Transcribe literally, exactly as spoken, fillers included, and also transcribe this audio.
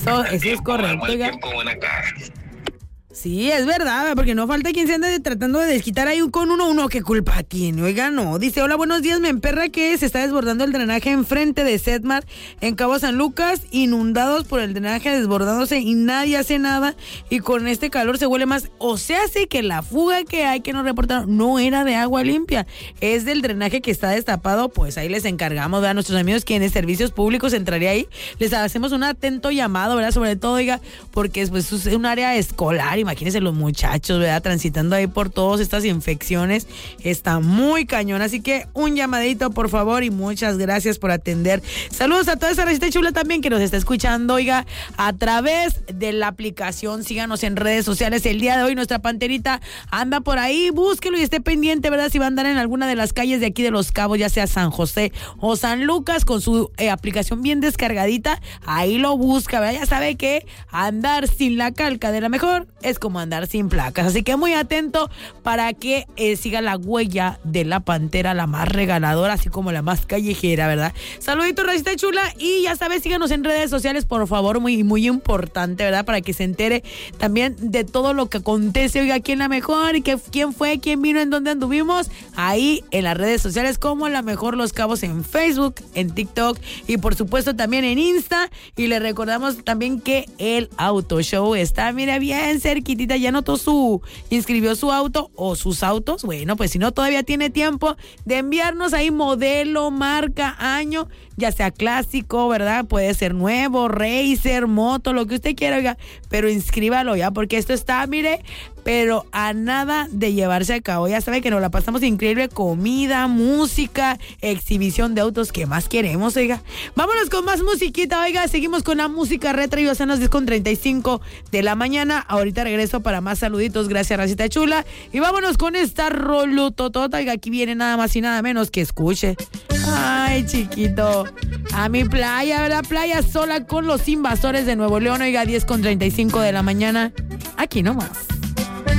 Eso, eso es correcto, oiga. Sí, es verdad, porque no falta quien se ande tratando de desquitar ahí con uno, uno, ¿qué culpa tiene? Oiga, no. Dice, hola, buenos días, me emperra que se está desbordando el drenaje enfrente de Setmar en Cabo San Lucas, inundados por el drenaje desbordándose y nadie hace nada, y con este calor se huele más. O sea, sí que la fuga que hay que nos reportaron no era de agua limpia, es del drenaje que está destapado. Pues ahí les encargamos, ¿verdad? A nuestros amigos quienes servicios públicos entraría ahí, les hacemos un atento llamado, ¿verdad? Sobre todo, oiga, porque es, pues, es un área escolar. Imagínense los muchachos, ¿verdad? Transitando ahí por todas estas infecciones. Está muy cañón. Así que un llamadito, por favor, y muchas gracias por atender. Saludos a toda esa racita chula también que nos está escuchando, oiga, a través de la aplicación. Síganos en redes sociales. El día de hoy nuestra panterita anda por ahí. Búsquelo y esté pendiente, ¿verdad? Si va a andar en alguna de las calles de aquí de Los Cabos, ya sea San José o San Lucas, con su eh, aplicación bien descargadita, ahí lo busca, ¿verdad? Ya sabe que andar sin la calca de la mejor es como andar sin placas, así que muy atento para que eh, siga la huella de la pantera, la más regaladora, así como la más callejera, ¿verdad? Saluditos, racita chula, y ya sabes, síganos en redes sociales, por favor, muy, muy importante, ¿verdad? Para que se entere también de todo lo que acontece, oiga, aquí en La Mejor, y que quién fue, quién vino, en dónde anduvimos, ahí en las redes sociales, como La Mejor Los Cabos, en Facebook, en TikTok, y por supuesto también en Insta, y le recordamos también que el Auto Show está, mira, bien cerquitita, ya notó su, inscribió su auto o sus autos. Bueno, pues si no, todavía tiene tiempo de enviarnos ahí modelo, marca, año, ya sea clásico, ¿verdad? Puede ser nuevo, racer, moto, lo que usted quiera, oiga, pero inscríbalo ya, porque esto está, mire, pero a nada de llevarse a cabo. Ya sabe que nos la pasamos increíble, comida, música, exhibición de autos, ¿qué más queremos, oiga? Vámonos con más musiquita, oiga, seguimos con la música retro y son las diez con treinta y cinco de la mañana. Ahorita regreso para más saluditos, gracias, racita chula, y vámonos con esta rolutotota, oiga, aquí viene nada más y nada menos que escuche. Ay, chiquito, a mi playa, ¿verdad? Playa sola con los Invasores de Nuevo León, oiga, diez con treinta y cinco de la mañana, aquí nomás.